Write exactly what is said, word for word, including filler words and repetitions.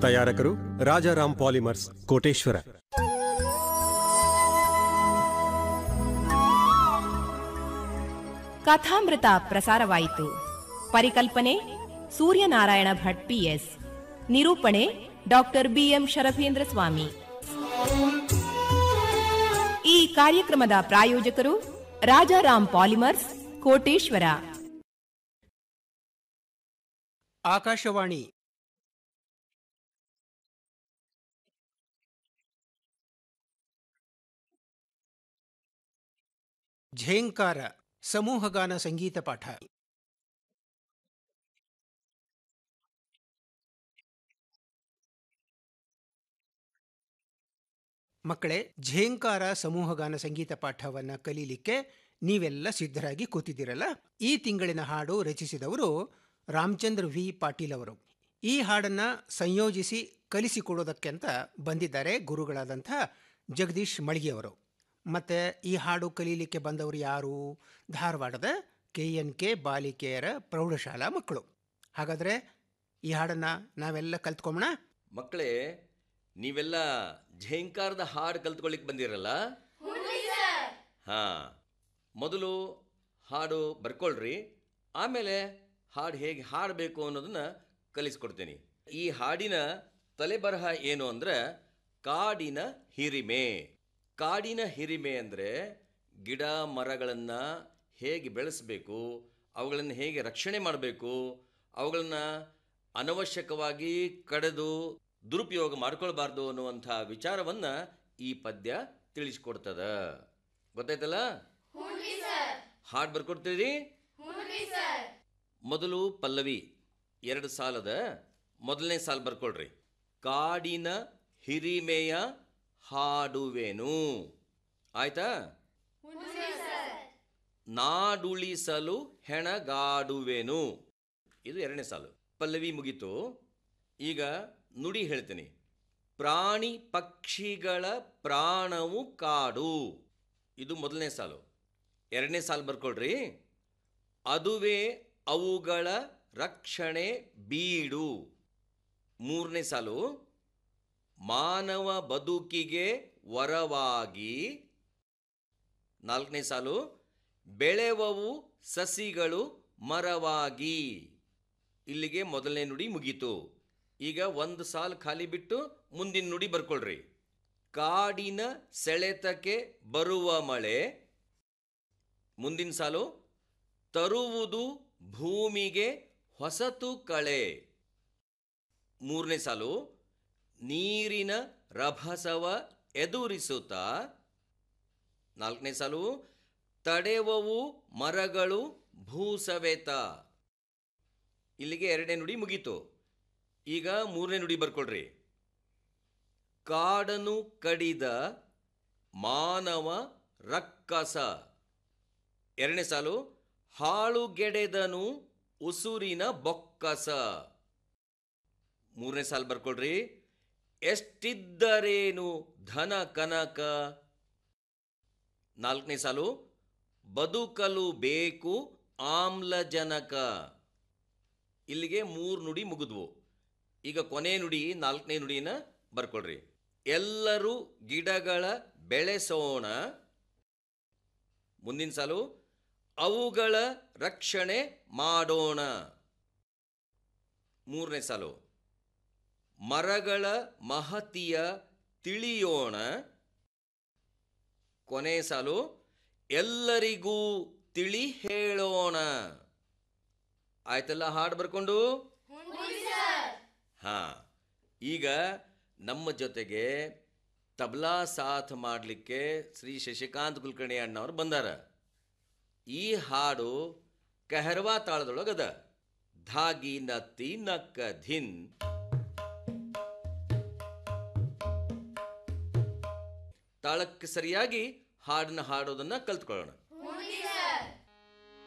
ತಯಾರಕರು ರಾಜಾರಾಮ್ ಪಾಲಿಮರ್ಸ್, ಕೋಟೇಶ್ವರ. ಕಥಾಮೃತ ಪ್ರಸಾರವಾಯಿತು. ಪರಿಕಲ್ಪನೆ ಸೂರ್ಯನಾರಾಯಣ ಭಟ್ ಪಿಎಸ್. ನಿರೂಪಣೆ ಡಾಕ್ಟರ್ ಬಿಎಂ ಶರಭೇಂದ್ರ ಸ್ವಾಮಿ. ಈ ಕಾರ್ಯಕ್ರಮದ ಪ್ರಾಯೋಜಕರು ರಾಜಾರಾಮ್ ಪಾಲಿಮರ್ಸ್, ಕೋಟೇಶ್ವರ. ಆಕಾಶವಾಣಿ ಝೇಂಕಾರ ಸಮೂಹಗಾನ ಸಂಗೀತ ಪಾಠ. ಮಕ್ಕಳೇ, ಝೇಂಕಾರ ಸಮೂಹಗಾನ ಸಂಗೀತ ಪಾಠವನ್ನು ಕಲೀಲಿಕ್ಕೆ ನೀವೆಲ್ಲ ಸಿದ್ಧರಾಗಿ ಕೂತಿದ್ದೀರಲ್ಲ. ಈ ತಿಂಗಳಿನ ಹಾಡು ರಚಿಸಿದವರು ರಾಮಚಂದ್ರ ವಿ ಪಾಟೀಲ್ ಅವರು. ಈ ಹಾಡನ್ನು ಸಂಯೋಜಿಸಿ ಕಲಿಸಿಕೊಡೋದಕ್ಕೆಂತ ಬಂದಿದ್ದಾರೆ ಗುರುಗಳಾದಂಥ ಜಗದೀಶ್ ಮಳ್ಗಿಯವರು. ಮತ್ತು ಈ ಹಾಡು ಕಲೀಲಿಕ್ಕೆ ಬಂದವರು ಯಾರು? ಧಾರವಾಡದ ಕೆ ಎನ್ ಕೆ ಬಾಲಿಕೆಯರ ಪ್ರೌಢಶಾಲಾ ಮಕ್ಕಳು. ಹಾಗಾದರೆ ಈ ಹಾಡನ್ನು ನಾವೆಲ್ಲ ಕಲ್ತ್ಕೊಂಬೋಣ. ಮಕ್ಕಳೇ, ನೀವೆಲ್ಲ ಝೇಂಕಾರದ ಹಾಡು ಕಲ್ತ್ಕೊಳ್ಳಿಕ್ಕೆ ಬಂದಿರಲ್ಲ? ಹಾಂ, ಮೊದಲು ಹಾಡು ಬರ್ಕೊಳ್ರಿ, ಆಮೇಲೆ ಹಾಡು ಹೇಗೆ ಹಾಡಬೇಕು ಅನ್ನೋದನ್ನು ಕಲಿಸ್ಕೊಡ್ತೀನಿ. ಈ ಹಾಡಿನ ತಲೆಬರಹ ಏನು ಅಂದರೆ ಕಾಡಿನ ಹಿರಿಮೆ. ಕಾಡಿನ ಹಿರಿಮೆ ಅಂದರೆ ಗಿಡ ಮರಗಳನ್ನು ಹೇಗೆ ಬೆಳೆಸಬೇಕು, ಅವುಗಳನ್ನು ಹೇಗೆ ರಕ್ಷಣೆ ಮಾಡಬೇಕು, ಅವುಗಳನ್ನು ಅನವಶ್ಯಕವಾಗಿ ಕಡಿದು ದುರುಪಯೋಗ ಮಾಡ್ಕೊಳ್ಬಾರ್ದು ಅನ್ನುವಂಥ ವಿಚಾರವನ್ನು ಈ ಪದ್ಯ ತಿಳಿಸ್ಕೊಡ್ತದ. ಗೊತ್ತಾಯ್ತಲ್ಲ? ಹಾಡು ಬರ್ಕೊಡ್ತೀರಿ? ಮೊದಲು ಪಲ್ಲವಿ ಎರಡು ಸಾಲದ ಮೊದಲನೇ ಸಾಲು ಬರ್ಕೊಳ್ರಿ. ಕಾಡಿನ ಹಿರಿಮೆಯ ಹಾಡುವೆನು. ಆಯ್ತಾ? ನಾಡುಳಿಸಲು ಹೆಣಗಾಡುವೆನು. ಇದು ಎರಡನೇ ಸಾಲು. ಪಲ್ಲವಿ ಮುಗೀತು. ಈಗ ನುಡಿ ಹೇಳ್ತೀನಿ. ಪ್ರಾಣಿ ಪಕ್ಷಿಗಳ ಪ್ರಾಣವು ಕಾಡು. ಇದು ಮೊದಲನೇ ಸಾಲು. ಎರಡನೇ ಸಾಲು ಬರ್ಕೊಳ್ರಿ. ಅದುವೇ ಅವುಗಳ ರಕ್ಷಣೆ ಬೀಡು. ಮೂರನೇ ಸಾಲು. ಮಾನವ ಬದುಕಿಗೆ ವರವಾಗಿ. ನಾಲ್ಕನೇ ಸಾಲು. ಬೆಳೆವವು ಸಸಿಗಳು ಮರವಾಗಿ. ಇಲ್ಲಿಗೆ ಮೊದಲನೇ ನುಡಿ ಮುಗೀತು. ಈಗ ಒಂದು ಸಾಲು ಖಾಲಿ ಬಿಟ್ಟು ಮುಂದಿನ ನುಡಿ ಬರ್ಕೊಳ್ರಿ. ಕಾಡಿನ ಸೆಳೆತಕ್ಕೆ ಬರುವ ಮಳೆ. ಮುಂದಿನ ಸಾಲು. ತರುವುದು ಭೂಮಿಗೆ ಹೊಸತು ಕಳೆ. ಮೂರನೇ ಸಾಲು. ನೀರಿನ ರಭಸವ ಎದುರಿಸುತ್ತಾ. ನಾಲ್ಕನೇ ಸಾಲು. ತಡೆವವು ಮರಗಳು ಭೂಸವೆತ. ಇಲ್ಲಿಗೆ ಎರಡನೇ ನುಡಿ ಮುಗೀತು. ಈಗ ಮೂರನೇ ನುಡಿ ಬರ್ಕೊಳ್ರಿ. ಕಾಡನ್ನು ಕಡಿದ ಮಾನವ ರಕ್ಕಸ. ಎರಡನೇ ಸಾಲು. ಹಾಳುಗೆಡೆದನು ಉಸುರಿನ ಬೊಕ್ಕಸ. ಮೂರನೇ ಸಾಲು ಬರ್ಕೊಳ್ರಿ. ಎಷ್ಟಿದ್ದರೇನು ಧನ ಕನಕ. ನಾಲ್ಕನೇ ಸಾಲು. ಬದುಕಲು ಬೇಕು ಆಮ್ಲಜನಕ. ಇಲ್ಲಿಗೆ ಮೂರು ನುಡಿ ಮುಗಿದ್ವು. ಈಗ ಕೊನೆ ನುಡಿ ನಾಲ್ಕನೇ ನುಡಿನ ಬರ್ಕೊಳ್ರಿ. ಎಲ್ಲರೂ ಗಿಡಗಳ ಬೆಳೆಸೋಣ. ಮುಂದಿನ ಸಾಲು. ಅವುಗಳ ರಕ್ಷಣೆ ಮಾಡೋಣ. ಮೂರನೇ ಸಾಲು. ಮರಗಳ ಮಹತಿಯ ತಿಳಿಯೋಣ. ಕೊನೆ ಸಾಲು. ಎಲ್ಲರಿಗೂ ತಿಳಿ ಹೇಳೋಣ. ಆಯ್ತಲ್ಲ ಹಾಡು ಬರ್ಕೊಂಡು? ಹಾ, ಈಗ ನಮ್ಮ ಜೊತೆಗೆ ತಬಲಾ ಸಾಥ್ ಮಾಡಲಿಕ್ಕೆ ಶ್ರೀ ಶಶಿಕಾಂತ್ ಕುಲಕರ್ಣಿ ಅಣ್ಣವ್ರು ಬಂದಾರ. ಈ ಹಾಡು ಕಹರ್ವಾ ತಾಳದೊಳಗದ. ಧಾಗಿ ನತ್ತಿ ನಕ್ಕ ಧಿನ್. ತಾಳಕ್ಕೆ ಸರಿಯಾಗಿ ಹಾಡನ್ನ ಹಾಡೋದನ್ನ ಕಲ್ತ್ಕೊಳ್ಳೋಣ.